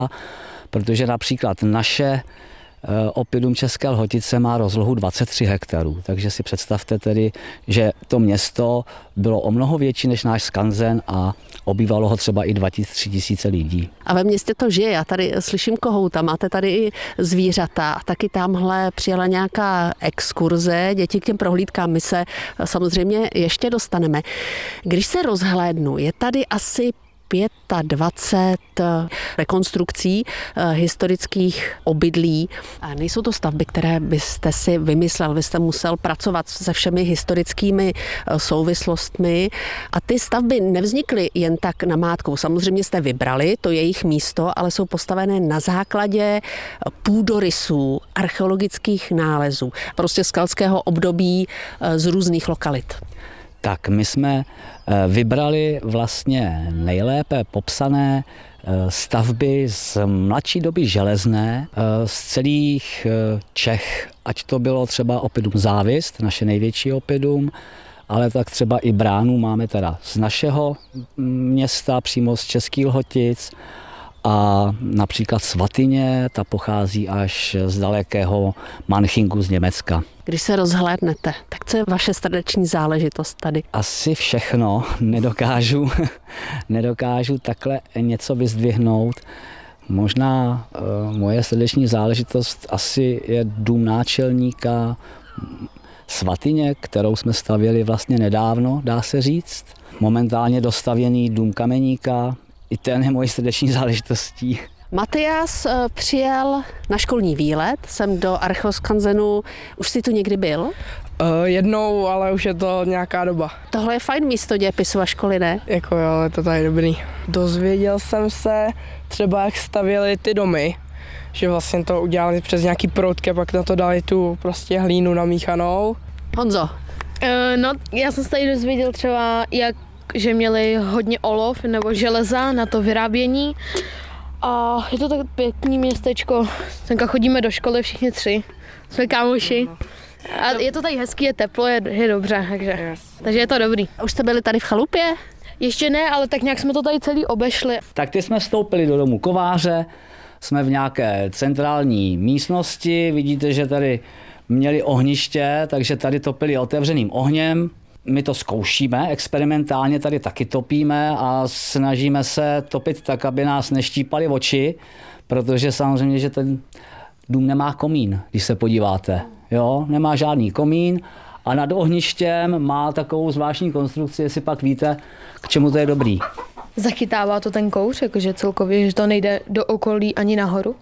protože například naše Oppidum České Lhotice má rozlohu 23 hektarů, takže si představte tedy, že to město bylo o mnoho větší než náš skanzen a obývalo ho třeba i 2-3 tisíce lidí. A ve městě to žije, já tady slyším kohouta, máte tady i zvířata, taky tamhle přijela nějaká exkurze, děti k těm prohlídkám, my se samozřejmě ještě dostaneme. Když se rozhlédnu, je tady asi 25 rekonstrukcí historických obydlí. A nejsou to stavby, které byste si vymyslel, vy jste musel pracovat se všemi historickými souvislostmi a ty stavby nevznikly jen tak namátkou. Samozřejmě jste vybrali to jejich místo, ale jsou postavené na základě půdorysů, archeologických nálezů, prostě skalského období z různých lokalit. Tak my jsme vybrali vlastně nejlépe popsané stavby z mladší doby železné, z celých Čech, ať to bylo třeba Oppidum Závist, naše největší oppidum, ale tak třeba i bránu máme teda z našeho města, přímo z Českých Lhotic, a například Svatyně, ta pochází až z dalekého Manchingu z Německa. Když se rozhlédnete, tak co je vaše srdeční záležitost tady? Asi všechno, nedokážu takhle něco vyzdvihnout. Možná moje srdeční záležitost asi je dům náčelníka Svatyně, kterou jsme stavěli vlastně nedávno, dá se říct. Momentálně dostavěný dům Kameníka, i ten je mojí srdeční záležitostí. Matias přijel na školní výlet sem do Archeoskanzenu. Už jsi tu někdy byl? Jednou, ale už je to nějaká doba. Tohle je fajn místo dějepisu a školy, ne? Jako jo, je to tady dobrý. Dozvěděl jsem se třeba, jak stavěli ty domy, že vlastně to udělali přes nějaký proutky a pak na to dali tu prostě hlínu namíchanou. Honzo? No, já jsem se tady dozvěděl třeba, že měli hodně olov nebo železa na to vyrábění. A je to tak pěkný městečko. Tenka chodíme do školy všichni tři. Jsme kámoši. A je to tady hezký, je teplo, je dobře, takže je to dobrý. A už jste byli tady v chalupě? Ještě ne, ale tak nějak jsme to tady celý obešli. Tak ty jsme vstoupili do domu kováře, jsme v nějaké centrální místnosti, vidíte, že tady měli ohniště, takže tady topili otevřeným ohněm. My to zkoušíme, experimentálně tady taky topíme a snažíme se topit tak, aby nás neštípaly oči, protože samozřejmě, že ten dům nemá komín, když se podíváte. Jo, nemá žádný komín a nad ohništěm má takovou zvláštní konstrukci, jestli pak víte, k čemu to je dobrý. Zachytává to ten kouř, jakože celkově, že to nejde do okolí ani nahoru?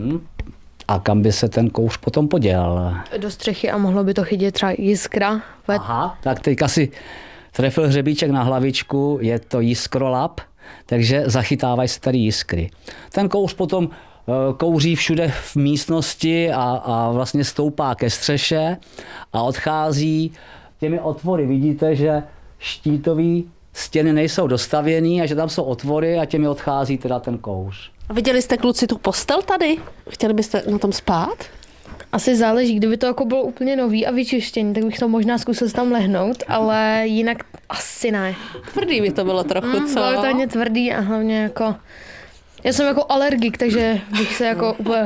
A kam by se ten kouř potom poděl? Do střechy a mohlo by to chytit třeba jiskra. Aha, tak teďka si trefil hřebíček na hlavičku, je to jiskrolap, takže zachytávají se tady jiskry. Ten kouř potom kouří všude v místnosti a vlastně stoupá ke střeše a odchází těmi otvory. Vidíte, že štítový stěny nejsou dostavěný a že tam jsou otvory a těmi odchází teda ten kouř. A viděli jste, kluci, tu postel tady? Chtěli byste na tom spát? Asi záleží, kdyby to jako bylo úplně nový a vyčištěný, tak bych to možná zkusil tam lehnout, ale jinak asi ne. Tvrdý by to bylo trochu, co? Bylo to hodně tvrdý a hlavně jako... Já jsem jako alergik, takže bych se jako úplně...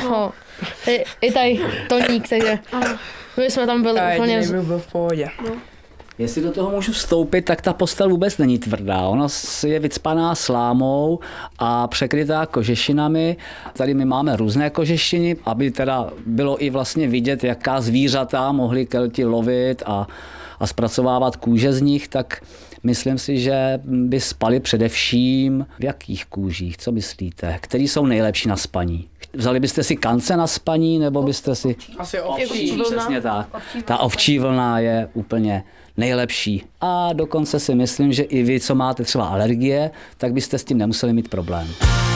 I tady toník, takže my jsme tam byli úplně... Byl v pohodě. Jestli do toho můžu vstoupit, tak ta postel vůbec není tvrdá. Ona je vycpaná slámou a překrytá kožešinami. Tady my máme různé kožešiny, aby teda bylo i vlastně vidět, jaká zvířata mohli Kelti lovit a zpracovávat kůže z nich, tak myslím si, že by spali především v jakých kůžích, co myslíte? Který jsou nejlepší na spaní? Vzali byste si kance na spaní, nebo byste si... Asi ovčí. Přesně tak. Ta ovčí vlna je úplně nejlepší. A dokonce si myslím, že i vy, co máte třeba alergie, tak byste s tím nemuseli mít problém.